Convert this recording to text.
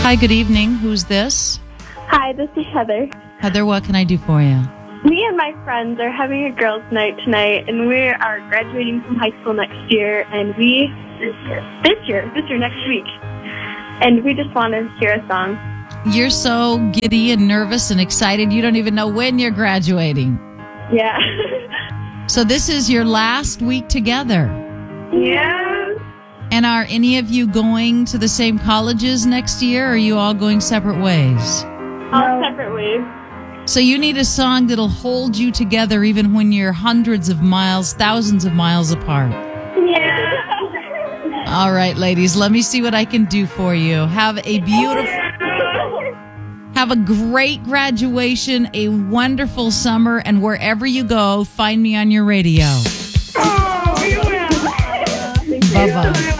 Hi, good evening. Who's this? Hi, this is Heather. Heather, what can I do for you? Me and my friends are having a girls' night tonight, and we are graduating from high school next year, and this year, next week. And we just want to hear a song. You're so giddy and nervous and excited, you don't even know when you're graduating. Yeah. So this is your last week together. Yeah. And are any of you going to the same colleges next year, or are you all going separate ways? All separate ways. So you need a song that'll hold you together even when you're hundreds of miles, thousands of miles apart. Yeah. All right, ladies, let me see what I can do for you. Have a great graduation, a wonderful summer, and wherever you go, find me on your radio. Oh, yeah. Bye-bye.